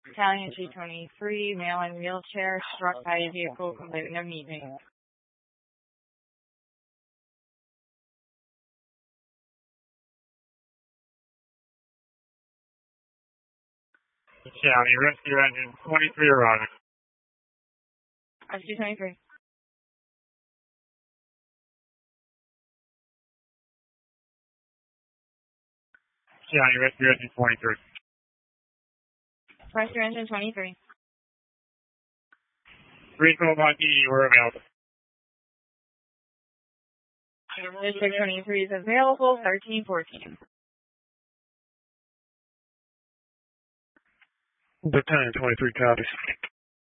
Italian 223, male in wheelchair, struck by a vehicle completing a meeting. County, rescue engine 23 arriving. Rescue 23. County, rescue engine 23. Rescue engine 23. Recall by PD, we're available. District 23 is available, 1314. Battalion 23 copies.